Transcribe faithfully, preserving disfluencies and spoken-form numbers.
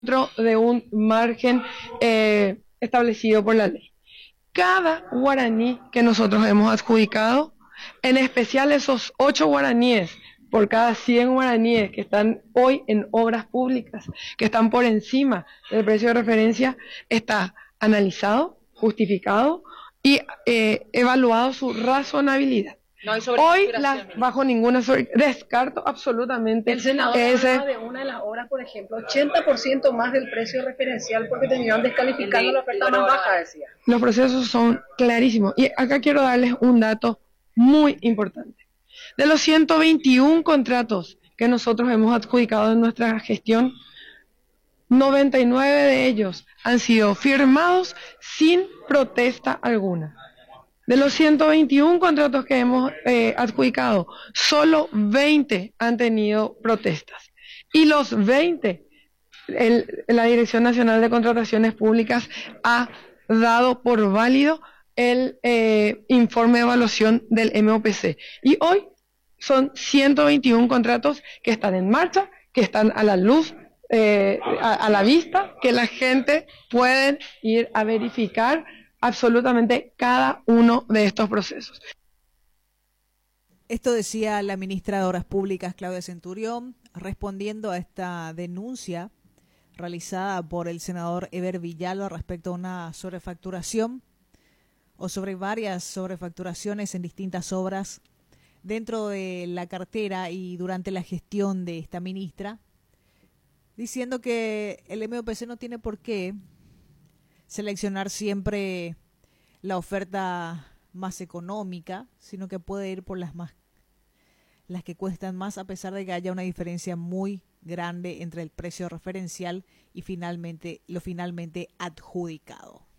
dentro de un margen eh, establecido por la ley. Cada guaraní que nosotros hemos adjudicado, en especial esos ocho guaraníes por cada cien guaraníes que están hoy en obras públicas, que están por encima del precio de referencia, está analizado, justificado y eh, evaluado su razonabilidad. No hay Hoy, la, bajo ninguna sobre, descarto absolutamente el senador ese... hablaba de una de las obras, por ejemplo, ochenta por ciento más del precio referencial porque tenían descalificando la oferta más baja, decía. Los procesos son clarísimos. Y acá quiero darles un dato muy importante. De los ciento veintiún contratos que nosotros hemos adjudicado en nuestra gestión, noventa y nueve de ellos han sido firmados sin protesta alguna. De los ciento veintiún contratos que hemos eh, adjudicado, solo veinte han tenido protestas. Y los veinte, el, la Dirección Nacional de Contrataciones Públicas ha dado por válido el eh, informe de evaluación del M O P C. Y hoy son ciento veintiún contratos que están en marcha, que están a la luz, eh, a, a la vista, que la gente puede ir a verificar absolutamente cada uno de estos procesos. Esto decía la ministra de Obras Públicas, Claudia Centurión, respondiendo a esta denuncia realizada por el senador Eber Villalba respecto a una sobrefacturación o sobre varias sobrefacturaciones en distintas obras dentro de la cartera y durante la gestión de esta ministra, diciendo que el M O P C no tiene por qué seleccionar siempre la oferta más económica, sino que puede ir por las más las que cuestan más, a pesar de que haya una diferencia muy grande entre el precio referencial y finalmente lo finalmente adjudicado.